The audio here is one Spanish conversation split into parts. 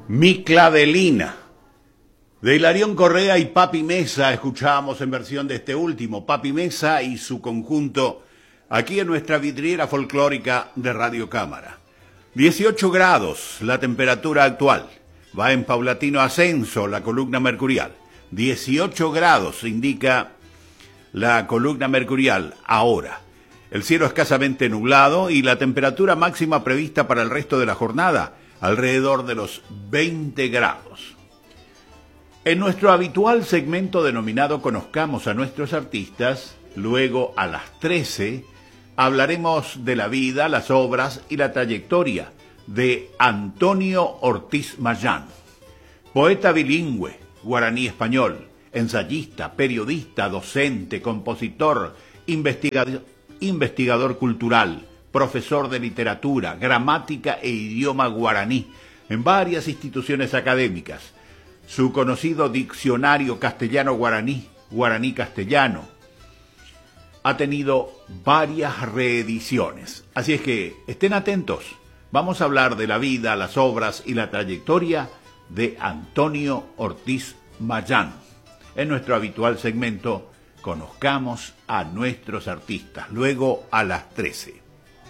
Mi Clavelina, de Hilarión Correa y Papi Mesa, escuchábamos en versión de este último, Papi Mesa y su conjunto, aquí en nuestra vidriera folclórica de Radio Cámara. 18 grados la temperatura actual, va en paulatino ascenso la columna mercurial. 18 grados indica la columna mercurial ahora. El cielo escasamente nublado y la temperatura máxima prevista para el resto de la jornada, alrededor de los 20 grados. En nuestro habitual segmento denominado Conozcamos a nuestros artistas, luego a las 13, hablaremos de la vida, las obras y la trayectoria de Antonio Ortiz Mayán, poeta bilingüe, guaraní-español, ensayista, periodista, docente, compositor, investigador cultural, profesor de literatura, gramática e idioma guaraní en varias instituciones académicas. Su conocido diccionario castellano-guaraní, guaraní-castellano, ha tenido varias reediciones. Así es que estén atentos. Vamos a hablar de la vida, las obras y la trayectoria de Antonio Ortiz Mayán. En nuestro habitual segmento, Conozcamos a nuestros artistas, luego a las 13.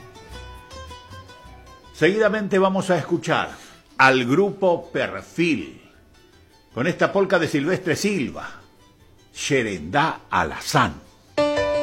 Seguidamente vamos a escuchar al grupo Perfil, con esta polca de Silvestre Silva, Xerendá Alazán.